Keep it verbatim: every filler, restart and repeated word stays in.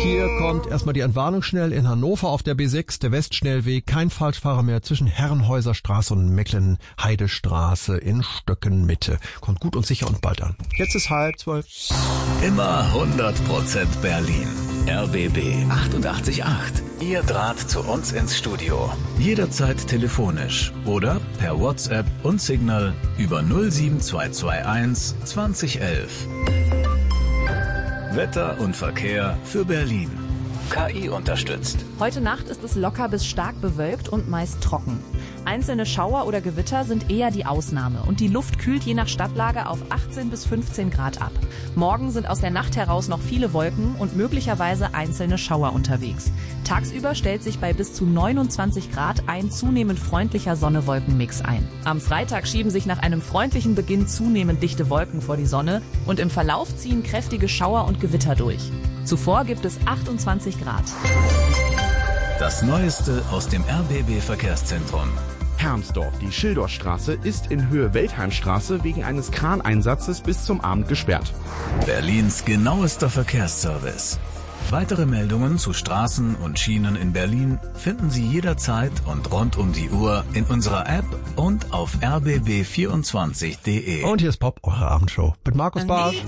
Hier kommt erstmal die Entwarnung schnell in Hannover auf der B sechs, der Westschnellweg, kein Falschfahrer mehr zwischen Herrenhäuserstraße und Mecklenheidestraße in Stöckenmitte. Kommt gut und sicher und bald an. Jetzt ist halb zwölf. Immer hundert Prozent Berlin. R B B achtundachtzig Komma acht. Ihr Draht zu uns ins Studio. Jederzeit telefonisch oder per WhatsApp und Signal über null sieben zwei zwei eins zwanzig elf. Wetter und Verkehr für Berlin. K I unterstützt. Heute Nacht ist es locker bis stark bewölkt und meist trocken. Einzelne Schauer oder Gewitter sind eher die Ausnahme und die Luft kühlt je nach Stadtlage auf achtzehn bis fünfzehn Grad ab. Morgen sind aus der Nacht heraus noch viele Wolken und möglicherweise einzelne Schauer unterwegs. Tagsüber stellt sich bei bis zu neunundzwanzig Grad ein zunehmend freundlicher Sonne-Wolken-Mix ein. Am Freitag schieben sich nach einem freundlichen Beginn zunehmend dichte Wolken vor die Sonne und im Verlauf ziehen kräftige Schauer und Gewitter durch. Zuvor gibt es achtundzwanzig Grad. Das Neueste aus dem R B B-Verkehrszentrum. Hermsdorf, die Schildorstraße, ist in Höhe Weltheimstraße wegen eines Kraneinsatzes bis zum Abend gesperrt. Berlins genauester Verkehrsservice. Weitere Meldungen zu Straßen und Schienen in Berlin finden Sie jederzeit und rund um die Uhr in unserer App und auf r b b vierundzwanzig punkt d e. Und hier ist Pop, eure Abendshow mit Markus Barth.